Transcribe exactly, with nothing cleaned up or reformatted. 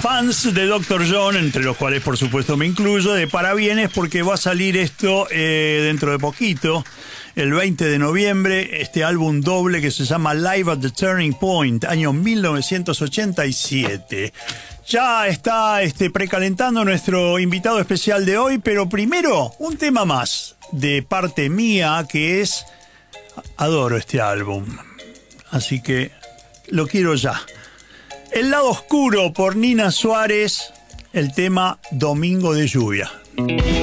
fans de doctor John, entre los cuales por supuesto me incluyo, de parabienes porque va a salir esto eh, dentro de poquito, el veinte de noviembre, este álbum doble que se llama Live at the Turning Point, año mil novecientos ochenta y siete. Ya está este, precalentando nuestro invitado especial de hoy, pero primero un tema más de parte mía que es... Adoro este álbum, así que lo quiero ya. El lado oscuro por Nina Suárez, el tema Domingo de Lluvia.